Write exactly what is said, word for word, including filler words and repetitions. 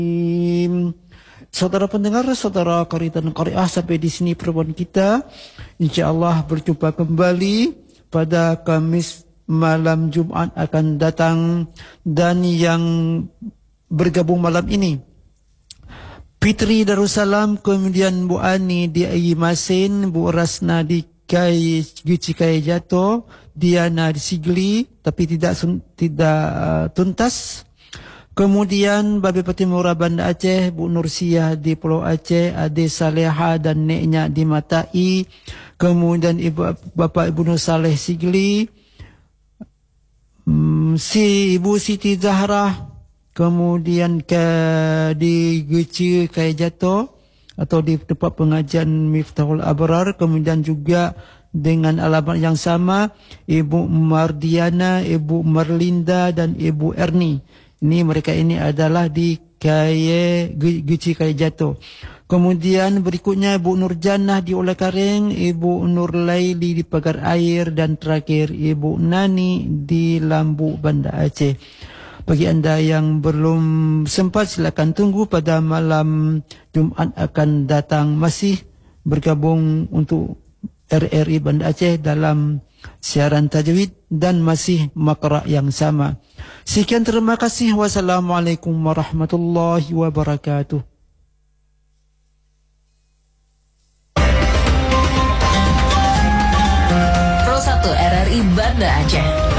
Saudara pendengar, saudara qari dan qariah, sampai di sini pertemuan kita. InsyaAllah berjumpa kembali pada Kamis malam Jumaat akan datang. Dan yang bergabung malam ini, Fitri Darussalam, kemudian Bu Ani di Ayi Masin, Bu Rasna di Kai Guci Kai Jato, Diana di Sigli tapi tidak tidak uh, tuntas. Kemudian Babe Patimura Banda Aceh, Bu Nursiah di Pulau Aceh, Ade Saleha dan neknya di Matai. Kemudian Ibu Bapak Ibu Nur Saleh Sigli, um, si Ibu Siti Zahra, kemudian ke di Guci Kai Jato atau di tempat pengajian Miftahul Abrar, kemudian juga dengan alamat yang sama Ibu Mardiana, Ibu Marlinda dan Ibu Erni. Ini mereka ini adalah di Kaya Guci Kai Jato. Kemudian berikutnya Ibu Nurjanah di Ulai Kareng, Ibu Nur Laili di Pagar Air, dan terakhir Ibu Nani di Lambu Banda Aceh. Bagi anda yang belum sempat, silakan tunggu pada malam Jumaat akan datang, masih bergabung untuk R R I Banda Aceh dalam siaran tajwid dan masih makra yang sama. Sekian, terima kasih. Wassalamualaikum warahmatullahi wabarakatuh. Pro satu R R I Banda Aceh.